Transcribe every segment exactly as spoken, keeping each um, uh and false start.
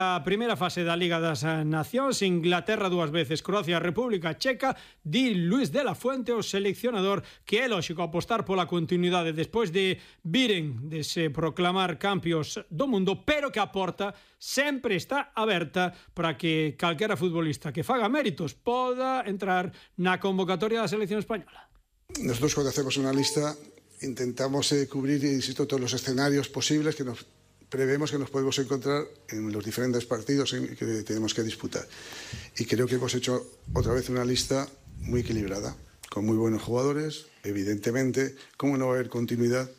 A primeira fase da Liga das Nacións, Inglaterra dúas veces, Croacia, República Checa. Di Luis de la Fuente, o seleccionador, que é lógico apostar pola continuidade despois de viren de se proclamar campios do mundo, pero que a porta sempre está aberta para que calquera futbolista que faga méritos poda entrar na convocatoria da selección española. Nosotros, cuando hacemos una lista, intentamos eh, cubrir, insisto, todos los escenarios posibles que nos prevemos que nos podemos encontrar en los diferentes partidos en que tenemos que disputar. Y creo que hemos hecho otra vez una lista muy equilibrada, con muy buenos jugadores. Evidentemente, ¿cómo no va a haber continuidad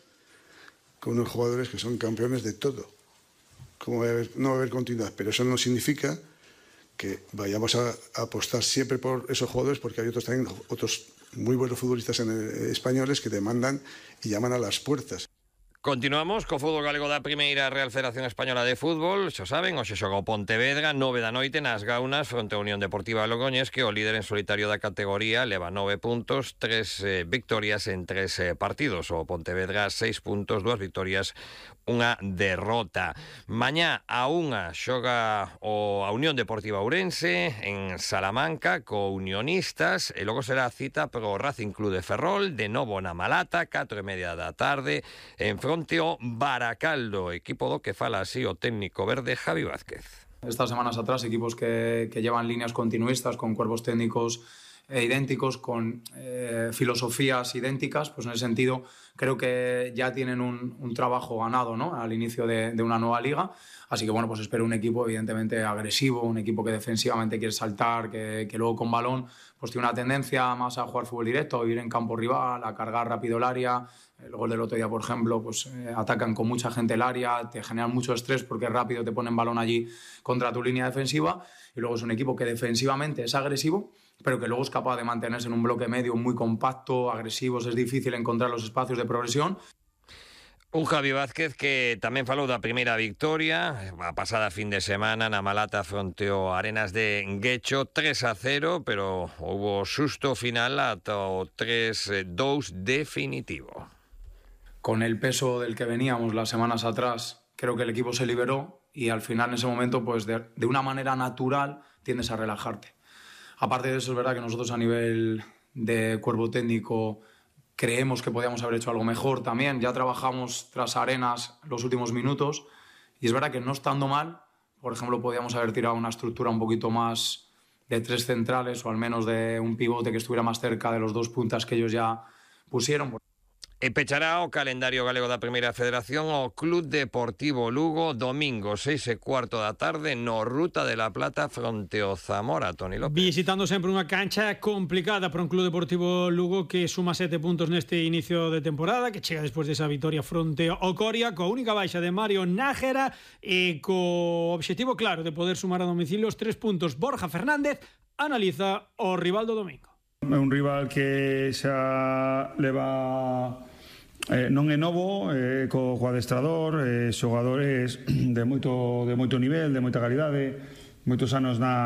con unos jugadores que son campeones de todo? ¿Cómo va a haber, no va a haber continuidad? Pero eso no significa que vayamos a, a apostar siempre por esos jugadores, porque hay otros también, otros muy buenos futbolistas en el, españoles que demandan y llaman a las puertas. Continuamos co fútbol galego da primeira Real Federación Española de Fútbol. Xo saben, hoxe xoga o Pontevedra nove da noite nas Gaunas fronte a Unión Deportiva Logroñés, que o líder en solitario da categoría leva nove puntos, tres eh, victorias en tres eh, partidos. O Pontevedra seis puntos, dúas victorias, unha derrota. Mañá a unha xoga o a Unión Deportiva Ourense en Salamanca co Unionistas, e logo será a cita pro Racing Club de Ferrol de novo na Malata, catro e media da tarde, en fronte ao Baracaldo, equipo do que fala así o técnico verde Javi Vázquez. Estas semanas atrás, equipos que, que llevan líneas continuistas con cuerpos técnicos eh, idénticos, con eh, filosofías idénticas, pues en ese sentido creo que ya tienen un, un trabajo ganado, ¿no?, al inicio de, de una nueva liga. Así que bueno, pues espero un equipo evidentemente agresivo, un equipo que defensivamente quiere saltar, que, que luego con balón pues tiene una tendencia más a jugar fútbol directo, a ir en campo rival, a cargar rápido el área. El gol del otro día, por ejemplo, pues eh, atacan con mucha gente el área, te generan mucho estrés porque rápido te ponen balón allí contra tu línea defensiva. Y luego es un equipo que defensivamente es agresivo, pero que luego es capaz de mantenerse en un bloque medio muy compacto, agresivos, es difícil encontrar los espacios de progresión. Un Javi Vázquez que tamén falou da primeira victoria a pasada fin de semana na Malata fronte ao Arenas de Guecho, tres a cero, pero houbo susto final ata o tres dous definitivo. Con el peso del que veníamos las semanas atrás, creo que el equipo se liberó y al final en ese momento, pues de, de una manera natural, tiendes a relajarte. Aparte de eso, es verdad que nosotros a nivel de cuerpo técnico creemos que podíamos haber hecho algo mejor también. Ya trabajamos tras Arenas los últimos minutos y es verdad que no estando mal, por ejemplo, podíamos haber tirado una estructura un poquito más de tres centrales o al menos de un pivote que estuviera más cerca de los dos puntas que ellos ya pusieron. E pechará o calendario galego da Primeira Federación o Club Deportivo Lugo domingo seis e cuarto da tarde no Ruta de la Plata fronte ao Zamora. Toni López. Visitando sempre unha cancha complicada para un Club Deportivo Lugo que suma sete puntos neste inicio de temporada, que chega despois desa vitoria fronte ao Coria, coa única baixa de Mario Nájera e co obxectivo claro de poder sumar a domicilio os tres puntos. Borja Fernández analiza o rival do domingo. É un rival que xa leva Eh, non é novo, eh, co, co adestrador, eh, xogadores de moito, de moito nivel, de moita calidade, moitos anos na,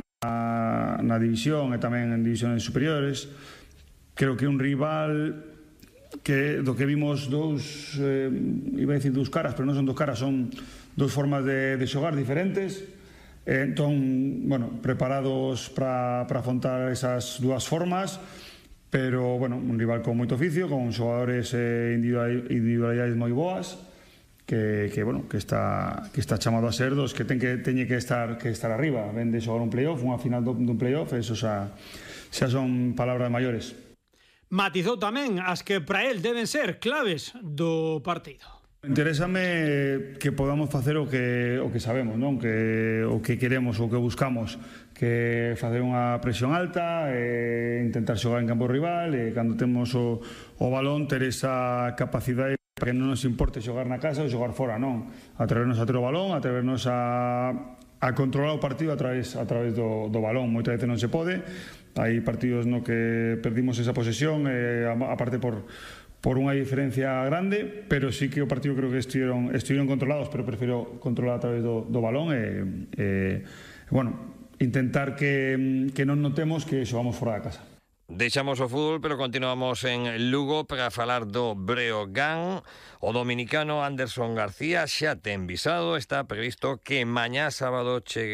na división e tamén en divisiones superiores. Creo que é un rival que do que vimos dous, eh, iba a dicir dous caras, pero non son dous caras, son dous formas de, de xogar diferentes. Eh, entón, bueno, preparados para afrontar esas dúas formas. Pero, bueno, un rival con moito oficio, con xogadores eh, individualidades moi boas, que, que, bueno, que está que está chamado a ser dos que ten que teñe que estar que estar arriba, ven de xogar un playoff, unha final dun playoff, eso xa xa son palabras maiores. Matizou tamén as que para el deben ser claves do partido. Interésame que podamos facer o que o que sabemos, non? Que o que queremos, o que buscamos, que facer unha presión alta, e intentar xogar en campo rival, e cando temos o, o balón ter esa capacidade para que non nos importe xogar na casa ou xogar fora, non? Atrevernos a ter o balón, atrevernos a, a controlar o partido a través, a través do, do balón. Moitas veces non se pode, hai partidos no que perdimos esa posesión, e aparte por por unha diferencia grande, pero sí que o partido creo que estiveron, estiveron controlados, pero prefiro controlar a través do, do balón e, e, bueno, intentar que, que non notemos que xogamos fora da casa. Deixamos o fútbol, pero continuamos en Lugo para falar do Breogán. O dominicano Anderson García xa ten visado, está previsto que mañá sábado chegue